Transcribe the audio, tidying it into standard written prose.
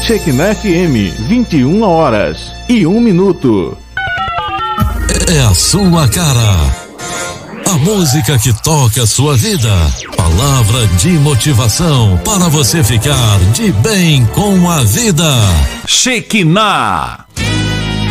Shekinah FM, 21h01. É a sua cara. A música que toca a sua vida. Palavra de motivação para você ficar de bem com a vida. Shekinah.